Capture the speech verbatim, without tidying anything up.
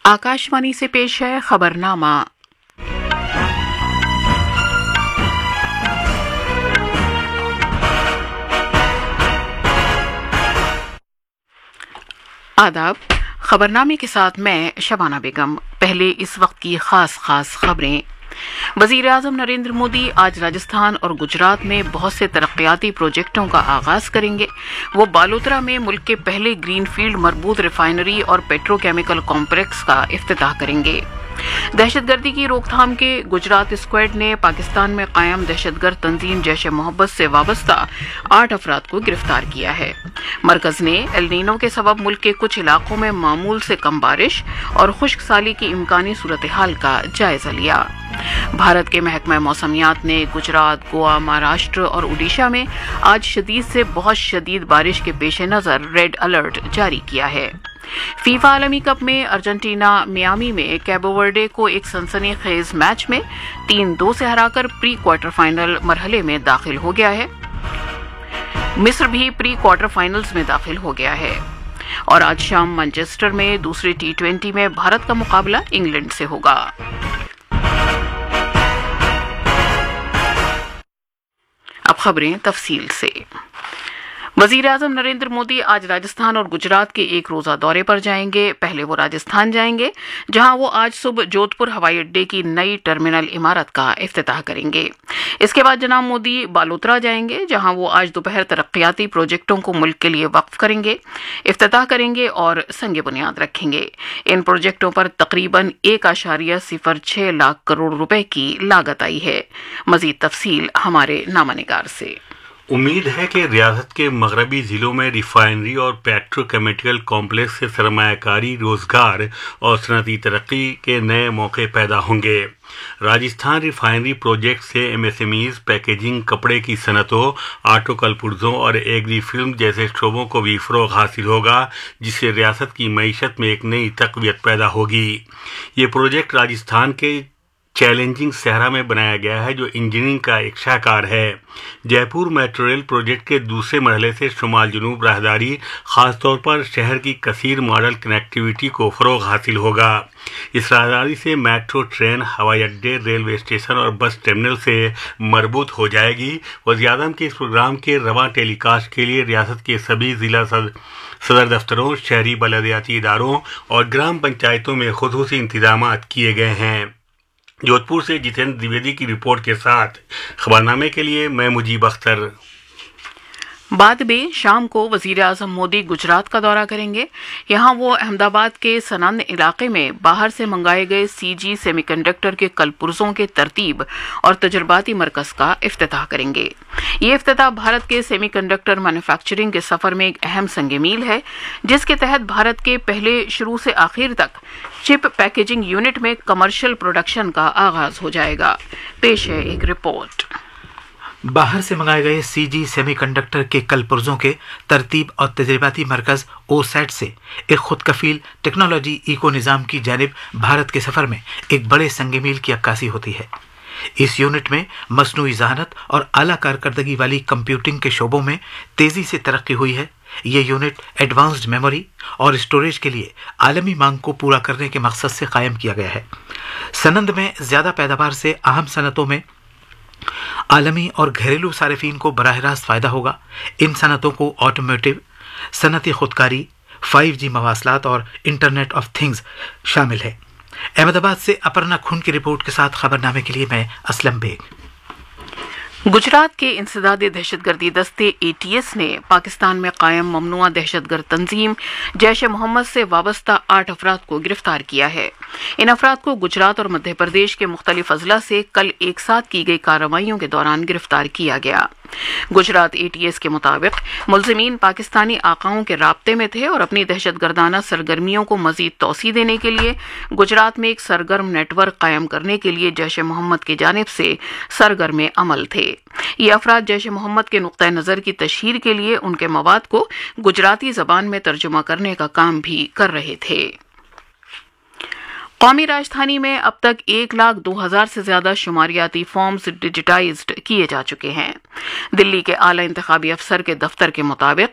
आकाशवाणी से पेश है खबरनामा। आदाब। खबरनामे के साथ मैं शबाना बेगम। पहले इस वक्त की खास खास खबरें। वजीर आजम नरेंद्र मोदी आज राजस्थान और गुजरात में बहुत से तरक्याती प्रोजेक्टों का आगाज करेंगे। वो बालोतरा में मुल्क के पहले ग्रीनफील्ड मरबूत रिफाइनरी और पेट्रोकेमिकल कॉम्प्लेक्स का इफ्तिताह करेंगे। दहशतगर्दी की रोकथाम के गुजरात स्क्वाड ने पाकिस्तान में कायम दहशतगर्द तंजीम जैश ए मोहब्बत से वाबस्ता आठ अफराद को गिरफ्तार किया है। मरकज ने एल नीनो के सबब मुल्क के कुछ इलाकों में मामूल से कम बारिश और खुश्क साली की इम्कानी सूरत हाल का जायजा लिया। भारत के महकमा मौसमियात ने गुजरात, गोवा, महाराष्ट्र और उड़ीसा में आज शदीद से बहुत शदीद बारिश के पेश नज़र रेड अलर्ट जारी किया है। फीफा आलमी कप में अर्जेंटीना मियामी में कैबो वर्डे को एक सनसनीखेज मैच में तीन दो से हराकर प्री क्वार्टर फाइनल मरहले में दाखिल हो गया है। मिस्र भी प्री क्वार्टर फाइनल्स में दाखिल हो गया है। और आज शाम मैनचेस्टर में दूसरी टी ट्वेंटी में भारत का मुकाबला इंग्लैंड से होगा। अब खबरें तफसील से। वजीर आजम नरेंद्र मोदी आज राजस्थान और गुजरात के एक रोजा दौरे पर जाएंगे। पहले वो राजस्थान जाएंगे, जहां वो आज सुबह जोधपुर हवाई अड्डे की नई टर्मिनल इमारत का इफ्तिताह करेंगे। इसके बाद जनाब मोदी बालोतरा जाएंगे, जहां वो आज दोपहर तरक्याती प्रोजेक्टों को मुल्क के लिए वक्फ करेंगे, इफ्तिताह करेंगे और संग बुनियाद रखेंगे। इन प्रोजेक्टों पर तकरीबन एक आशारिया सिफर छह लाख करोड़ रुपए की लागत आई है। मजीद तफसील हमारे नामानिगार से। उम्मीद है कि रियासत के मगरबी ज़िलों में रिफाइनरी और पेट्रोकेमिकल कॉम्प्लेक्स से सरमायाकारी, रोजगार और सनती तरक्की के नए मौके पैदा होंगे। राजस्थान रिफाइनरी प्रोजेक्ट से एमएसएमईज, पैकेजिंग, कपड़े की सनतों, ऑटो कलपुर्जों और एग्री फिल्म जैसे शोबों को भी फ़रोग़ हासिल होगा, जिससे रियासत की मईशत में एक नई तक़वियत पैदा होगी। ये प्रोजेक्ट राजस्थान के चैलेंजिंग सहरा में बनाया गया है, जो इंजीनियरिंग का एक शाहकार है। जयपुर मेट्रो रेल प्रोजेक्ट के दूसरे मरहले से शुमाल जनूब राहदारी, खासतौर पर शहर की कसीर मॉडल कनेक्टिविटी को फ़रोग़ हासिल होगा। इस राहदारी से मेट्रो ट्रेन, हवाई अड्डे, रेलवे स्टेशन और बस टर्मिनल से मरबूत हो जाएगी। वज़ीर-ए-आज़म के इस प्रोग्राम के रवां टेलीकास्ट के लिए रियासत के सभी ज़िला सद, सदर दफ्तरों, शहरी बलदियाती इदारों और ग्राम पंचायतों में खुसूसी इंतजामात किए गए हैं। जोधपुर से जितेंद्र द्विवेदी की रिपोर्ट के साथ खबरनामे के लिए मैं मुजीब अख्तर। बाद में शाम को वजीर आजम मोदी गुजरात का दौरा करेंगे। यहाँ वो अहमदाबाद के सनंद इलाके में बाहर से मंगाए गए सीजी सेमीकंडक्टर के कलपुर्जों के तरतीब और तजुर्बाती मरकज का इफ्तिताह करेंगे। ये इफ्तिताह भारत के सेमीकंडक्टर मैन्युफैक्चरिंग के सफर में एक अहम संग मील है, जिसके तहत भारत के पहले शुरू से आखिर तक चिप पैकेजिंग यूनिट में कमर्शियल प्रोडक्शन का आगाज हो जाएगा। पेश है एक रिपोर्ट। बाहर से मंगाए गए सीजी सेमीकंडक्टर के कलपुर्जों के तरतीब और तजर्बाती मरकज ओसैट से एक खुद कफील टेक्नोलॉजी इको निज़ाम की जानिब भारत के सफ़र में एक बड़े संग मील की अक्कासी होती है। इस यूनिट में मसनूई ज़हानत और आला कारकर्दगी वाली कंप्यूटिंग के शोबों में तेज़ी से तरक्की हुई है। ये यूनिट एडवांस्ड मेमोरी और स्टोरेज के लिए आलमी मांग को पूरा करने के मकसद से कायम किया गया है। सनंद में ज़्यादा पैदावार से अहम सनतों में आलमी और घरेलू सारिफीन को बराह रास्त फ़ायदा होगा। इन सनतों को ऑटोमोटिव, सनती खुदकारी, फाइव जी मवासलात और इंटरनेट ऑफ थिंग्स शामिल है। अहमदाबाद से अपर्णा खुन की रिपोर्ट के साथ खबरनामे के लिए मैं असलम बेग। गुजरात के इंसदादी दहशतगर्दी दस्ते एटीएस ने पाकिस्तान में कायम ममनुआ दहशतगर्द तंजीम जैश ए मोहम्मद से वाबस्ता आठ अफराद को गिरफ्तार किया है। इन अफराद को गुजरात और मध्य प्रदेश के मुख्तलिफ अजला से कल एक साथ की गई कार्रवाइयों के दौरान गिरफ्तार किया गया। गुजरात एटीएस के मुताबिक मुलजिमीन पाकिस्तानी आकाओं के राब्ते में थे और अपनी दहशतगर्दाना सरगर्मियों को मजीद तौसी देने के लिए गुजरात में एक सरगर्म नेटवर्क कायम करने के लिए जैश ए मोहम्मद की जानिब से सरगर्म अमल थे। ये अफराद जैश ए मोहम्मद के नुक्ता नज़र की तशहीर के लिए उनके मवाद को गुजराती जबान में तर्जुमा करने का काम भी कर रहे थे। कौमी राजधानी में अब तक एक लाख दो हजार से ज्यादा शुमारियाती फॉर्म्स डिजिटाइज्ड किए जा चुके हैं। दिल्ली के आला इंतखाबी अफसर के दफ्तर के मुताबिक